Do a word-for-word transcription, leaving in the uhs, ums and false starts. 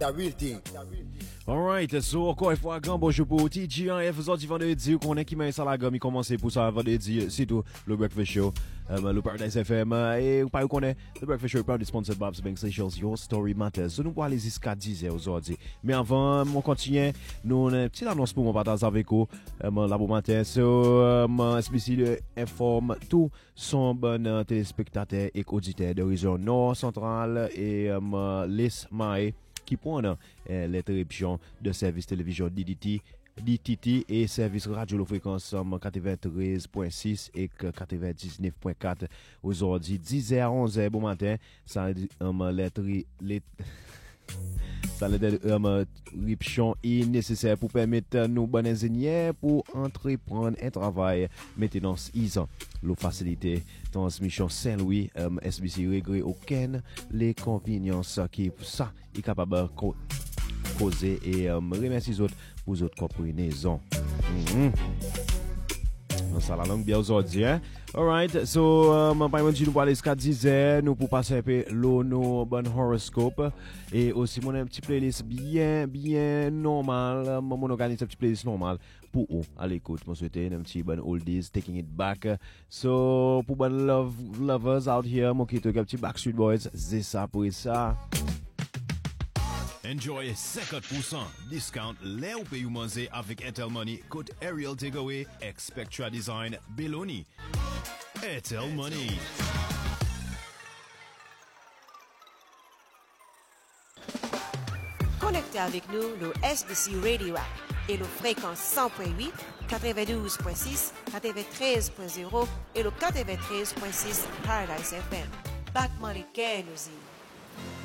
The real thing. Alright, so encore une fois, grand bonjour pour T G F, aujourd'hui vendredi, qu'on est qui met ça la gamme, il commence pour ça vendredi, c'est tout, le Breakfast Show, um, le Paradise F M, et vous pas connaître, le Breakfast Show est proudly sponsored by Bank Seychelles, Your Story Matters. So nous allons aller jusqu'à dix heures aujourd'hui. Mais avant, on continue, nous avons une petite annonce pour mon partage avec vous, um, là pour matin, so, um, S B C informe tout son bon téléspectateur et auditeur de région nord, centrale et um, l'Est Maé, qui prennent euh, l'interruption de service télévision D D T, D T T et service radio de fréquence quatre-vingt-treize point six et quatre-vingt-dix-neuf point quatre aujourd'hui dix heures à onze heures bon matin ça um, lettre les ça l'interruption est nécessaire pour permettre nos bons ingénieurs pour entreprendre un travail maintenance isant le faciliter transmission Saint-Louis um, S B C regrette aucune les conveniences qui ça est capable de causer et um, remercie les autres pour les autres combinaisons. Mm-hmm. Ça la langue bien aujourd'hui, hein? Alright, so, um, par exemple, nous parlons jusqu'à dix heures, nous pour passer un peu l'eau, nos bon horoscope, et aussi, mon un petit playlist bien, bien normal, mon organise un petit playlist normal pour vous, à l'écoute, moi souhaite un petit bon oldies, taking it back, so, pour bon love, lovers out here, moi qui te un petit Backstreet Boys, c'est ça pour ça. Enjoy cinquante pour cent discount là où pays manger avec Airtel Money code Ariel Takeaway Expectra Design Beloni. Airtel Money. Connectez avec nous le S B C Radio App et le fréquence cent point huit, quatre-vingt-douze point six, quatre-vingt-treize point zéro et le quatre-vingt-treize point six Paradise F M. Back Money Care nous y.